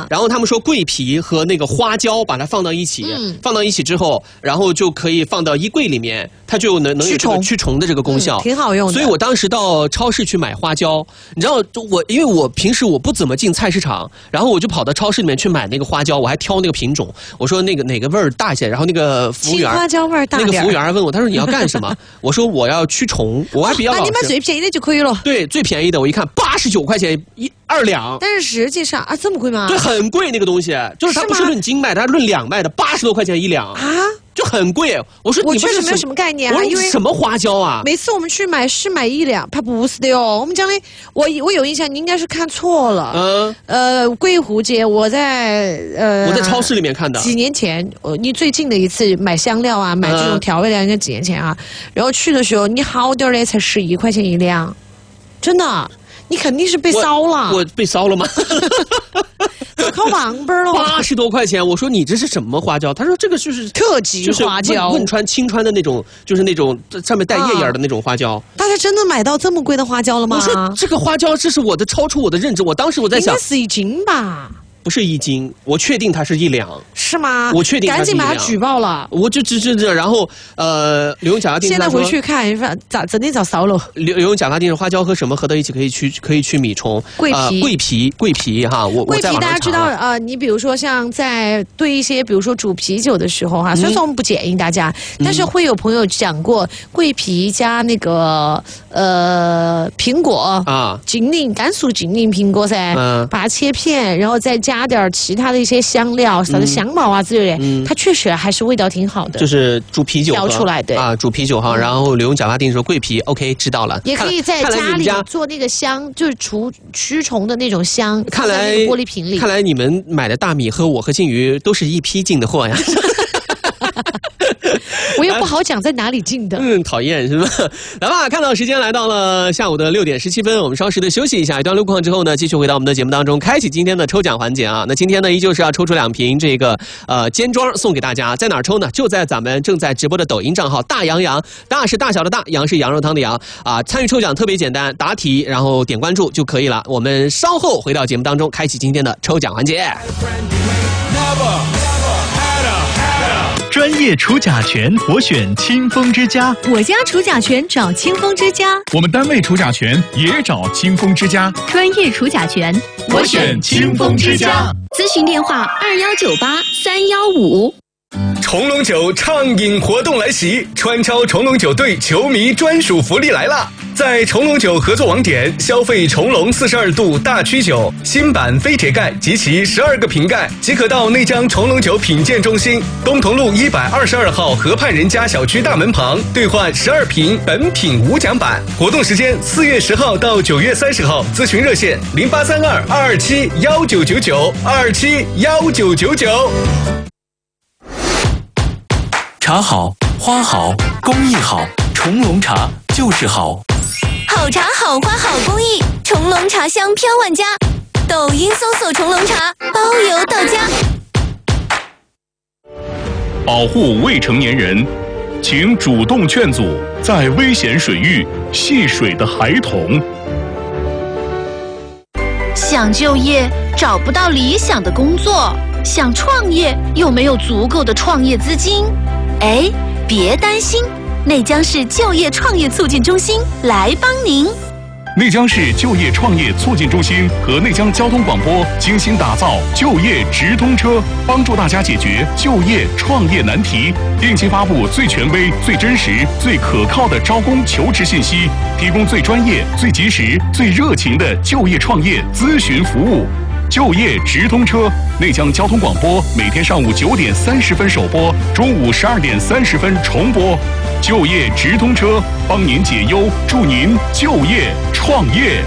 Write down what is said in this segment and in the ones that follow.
然后他们说桂皮和那个花椒把它放到一起，放到一起之后，然后就可以放到衣柜里面，它就能有这个驱虫的这个功效， 挺好用的。 所以我当时到超市去买花椒，你知道因为我平时我不怎么进菜市场，然后我就跑到超市里面去买那个花椒，我还挑那个品种，我说那个哪个味儿大一些，然后那个服务员青花椒味儿大点， 那个服务员还问我，他说你要干什么？我说我要驱虫，我还比较老实。 那你买最便宜的就可以了。 对，最便宜的，我一看89块钱2两。 但是实际上啊，这么贵吗？ 对，很贵那个东西，就是它不是论斤卖的，它论两卖的，80多块钱1两啊， 就很贵。我说我确实没有什么概念啊， 因为什么花椒啊？ 每次我们去买是买1两，它不是的哟。我们讲的，我有印象，你应该是看错了。桂湖街，我在超市里面看的。 几年前，你最近的一次买香料啊，买这种调味料应该几年前啊。然后去的时候，你好点的才11块钱1两，真的。你肯定是被骚了， 我被骚了吗？ 靠网本了 ，80多块钱。我说你这是什么花椒？他说这个就是特级花椒， 汶川、青川的那种，就是那种上面带叶叶的那种花椒。 大家真的买到这么贵的花椒了吗？ 我说这个花椒，这是超出我的认知。当时我在想， 应该是1斤吧。 不是1斤，我确定它是1两， 是吗？ 我确定它是1两， 赶紧把它举报了。 我就这，然后刘永甲他现在回去看一下，真的找骚了。 刘永甲他电视花椒和什么合到一起可以驱米虫？ 桂皮哈，桂皮大家知道你比如说像在对一些比如说煮啤酒的时候哈，虽然说我们不建议大家，但是会有朋友讲过桂皮加那个苹果啊，甘肃金陵苹果噻，把它切片，然后再加点其他的一些香料，啥的香茅啊之类的，它确实还是味道挺好的。 就是煮啤酒调出来的啊，煮啤酒哈。然后刘永甲他定说桂皮 OK 知道了， 也可以在家里做那个香，就是驱虫的那种香， 看来在那个玻璃瓶里。 看来你们买的大米和我和金鱼都是一批进的货呀。 我也不好讲在哪里进的。 讨厌是吧？来吧，看到时间来到了下午的6点17分，我们稍事的休息一下，一段路况之后呢，继续回到我们的节目当中，开启今天的抽奖环节啊。那今天呢，依旧是要抽出2瓶这个尖庄送给大家，在哪儿抽呢？就在咱们正在直播的抖音账号大洋洋，大是大小的大，洋是羊肉汤的羊啊。参与抽奖特别简单，答题然后点关注就可以了。我们稍后回到节目当中，开启今天的抽奖环节。 专业除甲醛，我选清风之家。 我家除甲醛找清风之家。 我们单位除甲醛也找清风之家。 专业除甲醛， 我选清风之家。 咨询电话2198-315。 重龙酒畅饮活动来袭，川超重龙酒队球迷专属福利来了！在重龙酒合作网点消费重龙42度大曲酒新版飞铁盖及其12个瓶盖，即可到内江重龙酒品鉴中心东同路122号河畔人家小区大门旁兑换12瓶本品无奖版。活动时间4月10号到9月30号，咨询热线0832-227-1999 茶好花好工艺好，重龙茶就是好。 好茶好花好工艺，重龙茶香飘万家。抖音搜索重龙茶，包邮到家。 保护未成年人，请主动劝阻在危险水域戏水的孩童。 想就业找不到理想的工作，想创业又没有足够的创业资金。哎，别担心，内江市就业创业促进中心来帮您。 内江市就业创业促进中心和内江交通广播精心打造就业直通车，帮助大家解决就业创业难题，定期发布最权威、最真实、最可靠的招工求职信息，提供最专业、最及时、最热情的就业创业咨询服务。就业直通车，内江交通广播每天上午9点30分首播，中午12点30分重播。就业直通车，帮您解忧，助您就业创业。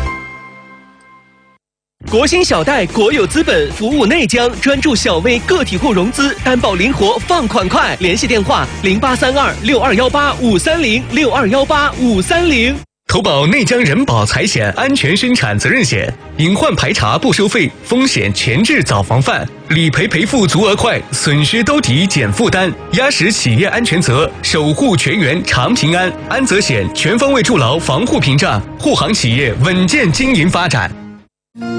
国兴小贷国有资本服务内江，专注小微个体户融资，担保灵活，放款快。联系电话0832-6218-530，6218-530。 投保内江人保财险安全生产责任险，隐患排查不收费，风险前置早防范，理赔赔付足额快，损失兜底减负担，压实企业安全责，守护全员长平安。安责险全方位筑牢防护屏障，护航企业稳健经营发展。